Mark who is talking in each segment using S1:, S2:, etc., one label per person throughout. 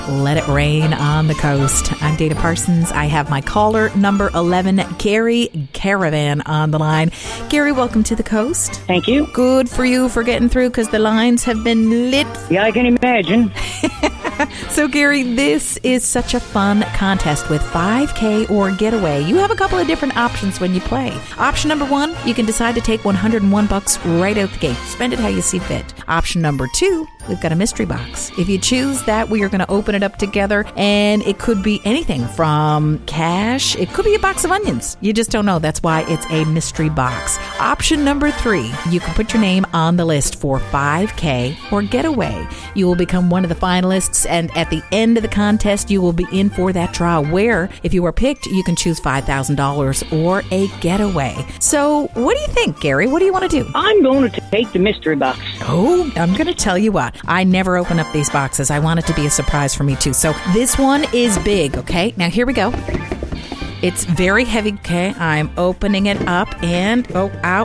S1: Let It Rain on the Coast. I'm Dana Parsons. I have my caller number 11, Gary Caravan, on the line. Gary, welcome to the coast.
S2: Thank you.
S1: Good for you for getting through because the lines have been lit.
S2: Yeah, I can imagine.
S1: So, Gary, this is such a fun contest with 5K or Getaway. You have a couple of different options when you play. Option number 1, you can decide to take $101 right out the gate. Spend it how you see fit. Option number 2, we've got a mystery box. If you choose that, we are going to open it up together, and it could be anything from cash. It could be a box of onions. You just don't know. That's why it's a mystery box. Option number 3, you can put your name on the list for 5K or Getaway. You will become one of the finalists, and at the end of the contest, you will be in for that draw where, if you are picked, you can choose $5,000 or a getaway. So what do you think, Gary? What do you want to do?
S2: I'm going to take the mystery box.
S1: Oh, I'm going to tell you what. I never open up these boxes. I want it to be a surprise for me, too. So this one is big, okay? Now, here we go. It's very heavy, okay? I'm opening it up and, oh,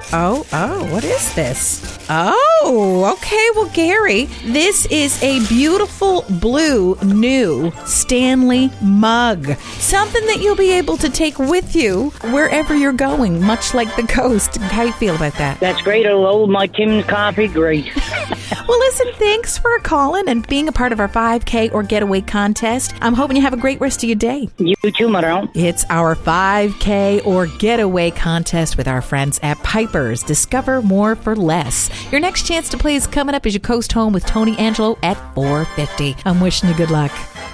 S1: what is this? Oh, okay. Well, Gary, this is a beautiful blue new Stanley mug. Something that you'll be able to take with you wherever you're going, much like the coast. How do you feel about that?
S2: That's great. It'll hold my Tim's coffee great.
S1: Well, listen, thanks for calling and being a part of our 5K or Getaway contest. I'm hoping you have a great rest of your day.
S2: You too, Mother.
S1: It's our 5K or Getaway contest with our friends at Piper's. Discover more for less. Your next chance to play is coming up as you coast home with Tony Angelo at 4:50. I'm wishing you good luck.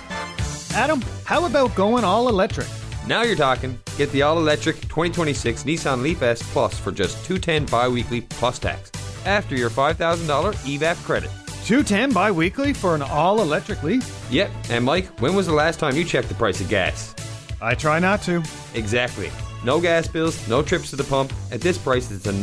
S3: Adam, how about going all electric?
S4: Now you're talking. Get the all-electric 2026 Nissan Leaf S Plus for just $210 bi-weekly plus tax after your $5,000 EVAP credit.
S3: $210 bi-weekly for an all-electric Leaf?
S4: Yep, and Mike, when was the last time you checked the price of gas?
S3: I try not to.
S4: Exactly. No gas bills, no trips to the pump. At this price, it's a